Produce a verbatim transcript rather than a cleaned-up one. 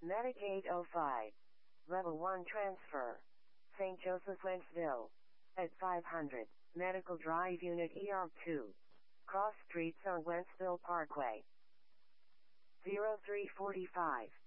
Medic eight oh five. Level one transfer. Saint Joseph, Wentzville. At five hundred. Medical Drive Unit E R two. Cross Streets on Wentzville Parkway. zero three four five.